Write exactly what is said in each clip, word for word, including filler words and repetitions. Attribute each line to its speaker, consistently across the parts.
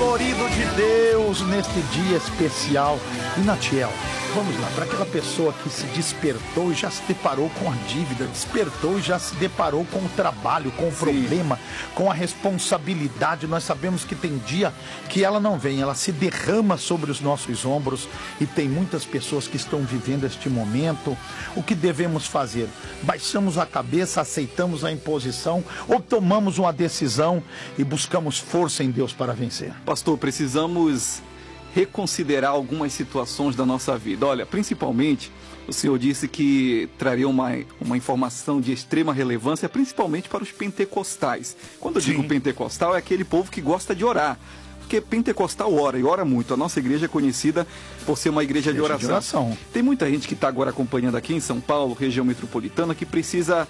Speaker 1: colorido de Deus neste dia especial. E Natiel, vamos lá, para aquela pessoa que se despertou e já se deparou com a dívida, despertou e já se deparou com o trabalho, com o
Speaker 2: Sim.
Speaker 1: problema, com a responsabilidade. Nós sabemos que tem dia que ela não vem, ela se derrama sobre os nossos ombros e tem muitas pessoas que estão vivendo este momento. O que devemos fazer? Baixamos a cabeça, aceitamos a imposição ou tomamos uma decisão e buscamos força em Deus para vencer?
Speaker 2: Pastor, precisamos reconsiderar algumas situações da nossa vida. Olha, principalmente, o senhor disse que traria uma, uma informação de extrema relevância, principalmente para os pentecostais. Quando eu
Speaker 1: Sim.
Speaker 2: digo pentecostal, é aquele povo que gosta de orar. Porque pentecostal ora, e ora muito. A nossa igreja é conhecida por ser uma igreja,
Speaker 1: Igreja
Speaker 2: de,
Speaker 1: de
Speaker 2: oração.
Speaker 1: oração.
Speaker 2: Tem muita gente que está agora acompanhando aqui em São Paulo, região metropolitana, que precisa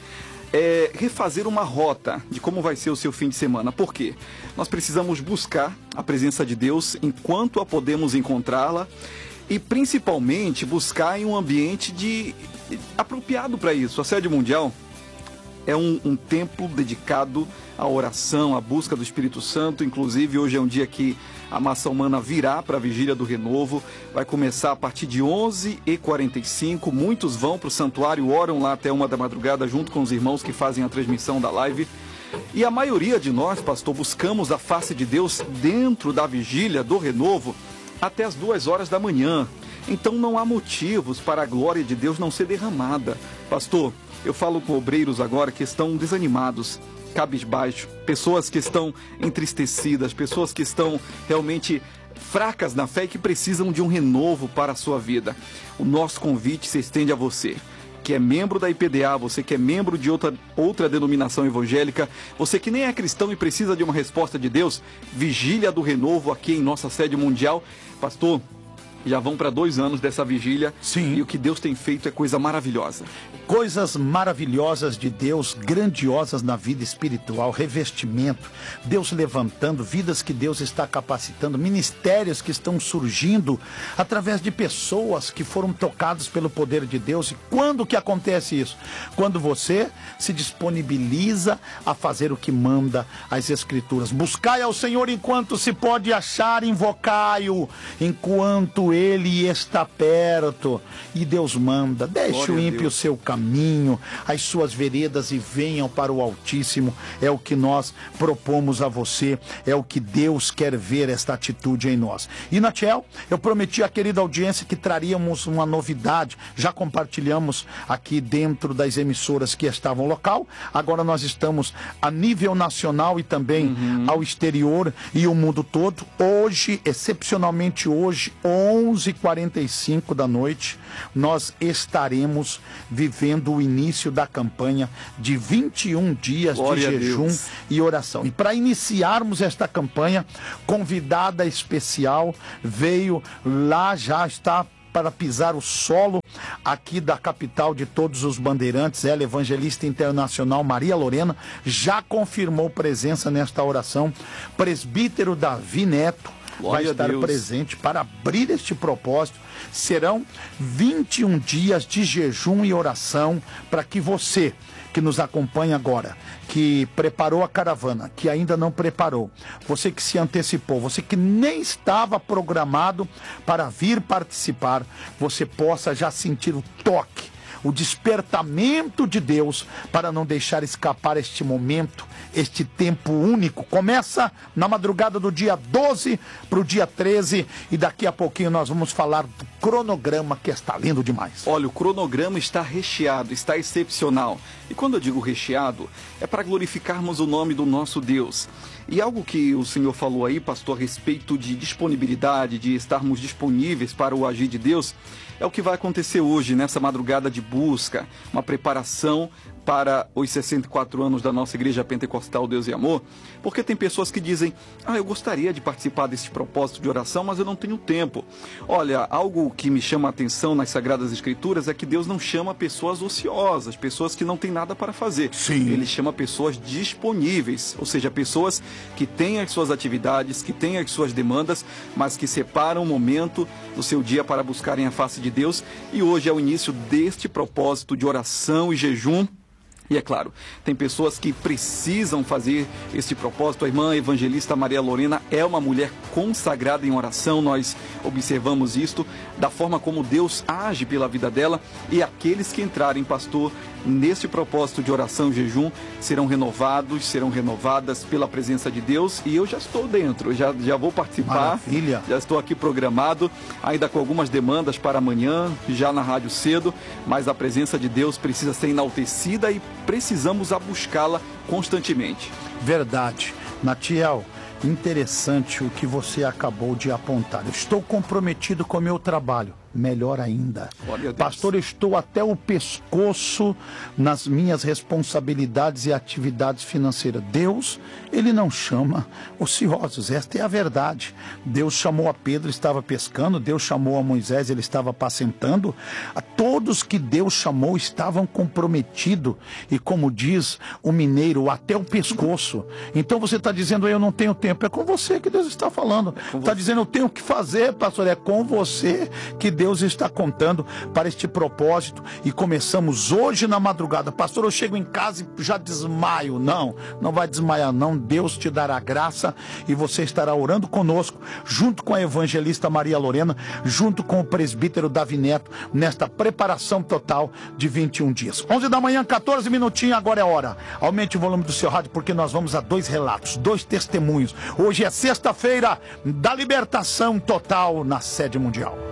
Speaker 2: é, refazer uma rota de como vai ser o seu fim de semana. Por quê? Nós precisamos buscar a presença de Deus enquanto a podemos encontrá-la e principalmente buscar em um ambiente de, apropriado para isso. A Sede Mundial é um, um tempo dedicado à oração, à busca do Espírito Santo. Inclusive, hoje é um dia que a massa humana virá para a Vigília do Renovo. Vai começar a partir de onze e quarenta e cinco. Muitos vão para o santuário, oram lá até uma da madrugada, junto com os irmãos que fazem a transmissão da live. E a maioria de nós, pastor, buscamos a face de Deus dentro da Vigília do Renovo até as duas horas da manhã. Então não há motivos para a glória de Deus não ser derramada. Pastor, eu falo com obreiros agora que estão desanimados, cabisbaixo, pessoas que estão entristecidas, pessoas que estão realmente fracas na fé e que precisam de um renovo para a sua vida. O nosso convite se estende a você, que é membro da I P D A, você que é membro de outra, outra denominação evangélica, você que nem é cristão e precisa de uma resposta de Deus. Vigília do Renovo aqui em nossa sede mundial. Pastor, já vão para dois anos dessa vigília.
Speaker 1: Sim.
Speaker 2: E o que Deus tem feito é coisa maravilhosa.
Speaker 1: Coisas maravilhosas de Deus, grandiosas na vida espiritual, revestimento, Deus levantando, vidas que Deus está capacitando, ministérios que estão surgindo através de pessoas que foram tocadas pelo poder de Deus. E quando que acontece isso? Quando você se disponibiliza a fazer o que manda as Escrituras. Buscai ao Senhor enquanto se pode achar, invocai-o enquanto Ele está perto. E Deus manda, deixe
Speaker 2: Glória
Speaker 1: o
Speaker 2: a
Speaker 1: ímpio o
Speaker 2: Deus.
Speaker 1: seu caminho, as suas veredas e venham para o Altíssimo. É o que nós propomos a você, é o que Deus quer ver, esta atitude em nós. E Natiel, eu prometi à querida audiência que traríamos uma novidade, já compartilhamos aqui dentro das emissoras que estavam local, agora nós estamos a nível nacional e também
Speaker 2: Uhum.
Speaker 1: ao exterior e o mundo todo. Hoje, excepcionalmente hoje, onze e quarenta e cinco da noite, nós estaremos vivendo o início da campanha de vinte e um dias
Speaker 2: Glória a
Speaker 1: de jejum
Speaker 2: Deus.
Speaker 1: e oração. E para iniciarmos esta campanha, convidada especial veio lá, já está para pisar o solo aqui da capital de todos os bandeirantes. Ela, evangelista internacional Maria Lorena, já confirmou presença nesta oração. Presbítero Davi Neto
Speaker 2: Glória
Speaker 1: vai
Speaker 2: a
Speaker 1: estar
Speaker 2: Deus.
Speaker 1: presente para abrir este propósito. Serão vinte e um dias de jejum e oração para que você que nos acompanha agora, que preparou a caravana, que ainda não preparou, você que se antecipou, você que nem estava programado para vir participar, você possa já sentir o toque, o despertamento de Deus para não deixar escapar este momento, este tempo único. Começa na madrugada do dia doze para o dia treze e daqui a pouquinho nós vamos falar do cronograma, que está lindo demais.
Speaker 2: Olha, o cronograma está recheado, está excepcional. E quando eu digo recheado, é para glorificarmos o nome do nosso Deus. E algo que o senhor falou aí, pastor, a respeito de disponibilidade, de estarmos disponíveis para o agir de Deus, é o que vai acontecer hoje, nessa madrugada de busca, uma preparação para os sessenta e quatro anos da nossa Igreja Pentecostal Deus e Amor, porque tem pessoas que dizem, ah, eu gostaria de participar desse propósito de oração, mas eu não tenho tempo. Olha, algo que me chama a atenção nas Sagradas Escrituras é que Deus não chama pessoas ociosas, pessoas que não têm nada para fazer.
Speaker 1: Sim.
Speaker 2: Ele chama pessoas disponíveis, ou seja, pessoas que têm as suas atividades, que têm as suas demandas, mas que separam um momento do seu dia para buscarem a face de Deus. E hoje é o início deste propósito de oração e jejum E é claro, tem pessoas que precisam fazer este propósito. A irmã evangelista Maria Lorena é uma mulher consagrada em oração. Nós observamos isto, da forma como Deus age pela vida dela. E aqueles que entrarem, pastor, neste propósito de oração e jejum, serão renovados, serão renovadas pela presença de Deus. E eu já estou dentro, já, já vou participar.
Speaker 1: Maravilha.
Speaker 2: Já estou aqui programado, ainda com algumas demandas para amanhã, já na rádio cedo. Mas a presença de Deus precisa ser enaltecida e precisamos a buscá-la constantemente.
Speaker 1: Verdade. Natiel, interessante o que você acabou de apontar. Eu estou comprometido com o meu trabalho. Melhor ainda. Pastor, eu estou até o pescoço nas minhas responsabilidades e atividades financeiras. Deus, ele não chama ociosos, esta é a verdade. Deus chamou a Pedro, estava pescando. Deus chamou a Moisés, ele estava apacentando. A todos que Deus chamou estavam comprometidos. E como diz o mineiro, até o pescoço. Então você está dizendo, eu não tenho tempo. É com você que Deus está falando. Está dizendo, eu tenho que fazer, pastor. É com você que Deus Deus está contando para este propósito. E começamos hoje na madrugada. Pastor, eu chego em casa e já desmaio. Não, não vai desmaiar não. Deus te dará graça e você estará orando conosco, junto com a evangelista Maria Lorena, junto com o presbítero Davi Neto, nesta preparação total de vinte e um dias. onze da manhã, quatorze minutinhos, agora é hora. Aumente o volume do seu rádio, porque nós vamos a dois relatos, dois testemunhos. Hoje é sexta-feira da libertação total na sede mundial.